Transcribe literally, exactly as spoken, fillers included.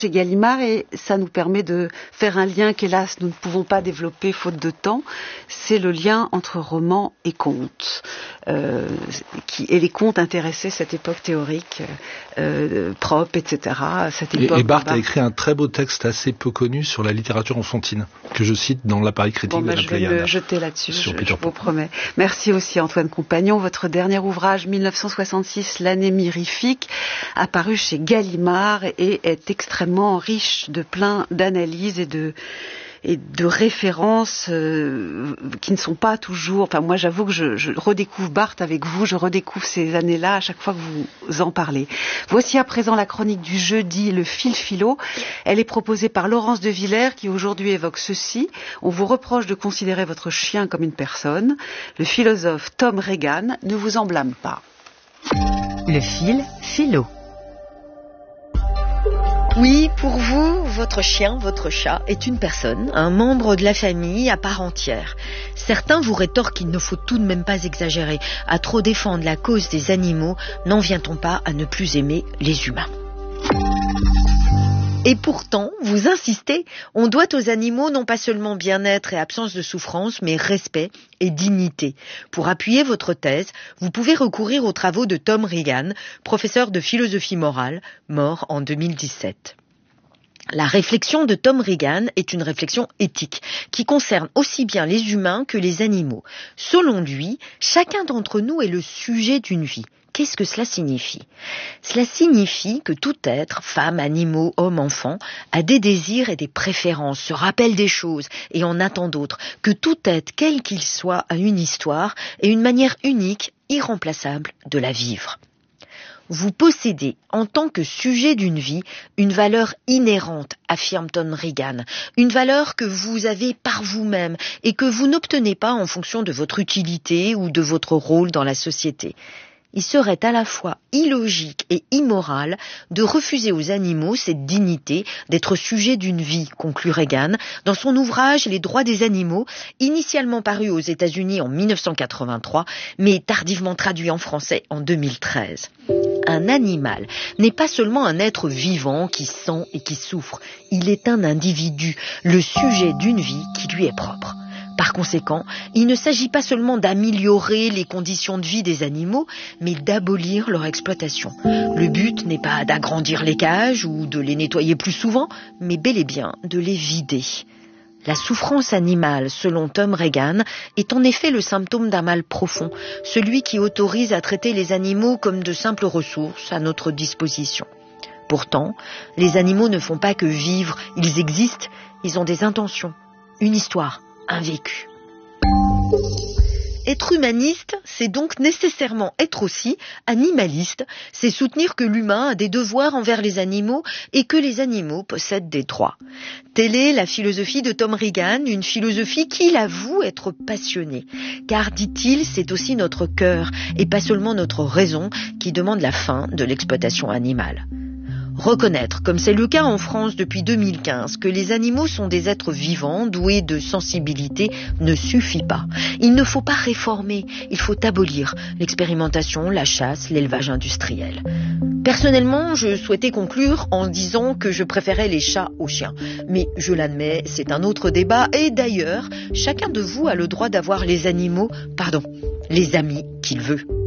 chez Gallimard, et ça nous permet de faire un lien qu'hélas nous ne pouvons pas développer faute de temps. C'est le lien entre roman et conte, euh, qui, et les contes intéressaient cette époque théorique, euh, Propp, et cetera. Cette époque et, et Barthes a écrit un très beau texte assez peu connu sur la littérature enfantine, que je cite dans l'appareil critique bon, bah, de la je vais Pléiade. le jeter là-dessus, je, je vous promets. Merci aussi Antoine Compagnon. Votre dernier ouvrage, mille neuf cent soixante-six, L'année mirifique, apparu chez Gallimard et est extrêmement riche de plein d'analyses et de et de références euh, qui ne sont pas toujours... Enfin, moi, j'avoue que je, je redécouvre Barthes avec vous, je redécouvre ces années-là à chaque fois que vous en parlez. Voici à présent la chronique du jeudi, le fil philo. Elle est proposée par Laurence de Villers, qui aujourd'hui évoque ceci. On vous reproche de considérer votre chien comme une personne. Le philosophe Tom Regan ne vous en blâme pas. Le fil philo. Oui, pour vous, votre chien, votre chat est une personne, un membre de la famille à part entière. Certains vous rétorquent qu'il ne faut tout de même pas exagérer. À trop défendre la cause des animaux, n'en vient-on pas à ne plus aimer les humains ? Et pourtant, vous insistez, on doit aux animaux non pas seulement bien-être et absence de souffrance, mais respect et dignité. Pour appuyer votre thèse, vous pouvez recourir aux travaux de Tom Regan, professeur de philosophie morale, mort en deux mille dix-sept. La réflexion de Tom Regan est une réflexion éthique qui concerne aussi bien les humains que les animaux. Selon lui, chacun d'entre nous est le sujet d'une vie. Qu'est-ce que cela signifie ? Cela signifie que tout être, femme, animaux, homme, enfant, a des désirs et des préférences, se rappelle des choses et en attend d'autres, que tout être, quel qu'il soit, a une histoire et une manière unique, irremplaçable de la vivre. Vous possédez, en tant que sujet d'une vie, une valeur inhérente, affirme Tom Regan, une valeur que vous avez par vous-même et que vous n'obtenez pas en fonction de votre utilité ou de votre rôle dans la société. Il serait à la fois illogique et immoral de refuser aux animaux cette dignité d'être sujet d'une vie, conclut Regan, dans son ouvrage Les droits des animaux, initialement paru aux États-Unis en mille neuf cent quatre-vingt-trois, mais tardivement traduit en français en deux mille treize. Un animal n'est pas seulement un être vivant qui sent et qui souffre, il est un individu, le sujet d'une vie qui lui est propre. Par conséquent, il ne s'agit pas seulement d'améliorer les conditions de vie des animaux, mais d'abolir leur exploitation. Le but n'est pas d'agrandir les cages ou de les nettoyer plus souvent, mais bel et bien de les vider. La souffrance animale, selon Tom Regan, est en effet le symptôme d'un mal profond, celui qui autorise à traiter les animaux comme de simples ressources à notre disposition. Pourtant, les animaux ne font pas que vivre, ils existent, ils ont des intentions, une histoire, un vécu. Être humaniste, c'est donc nécessairement être aussi animaliste, c'est soutenir que l'humain a des devoirs envers les animaux et que les animaux possèdent des droits. Telle est la philosophie de Tom Regan, une philosophie qu'il avoue être passionnée. Car, dit-il, c'est aussi notre cœur et pas seulement notre raison qui demande la fin de l'exploitation animale. Reconnaître, comme c'est le cas en France depuis deux mille quinze, que les animaux sont des êtres vivants, doués de sensibilité, ne suffit pas. Il ne faut pas réformer, il faut abolir l'expérimentation, la chasse, l'élevage industriel. Personnellement, je souhaitais conclure en disant que je préférais les chats aux chiens. Mais je l'admets, c'est un autre débat et d'ailleurs, chacun de vous a le droit d'avoir les animaux, pardon, les amis qu'il veut.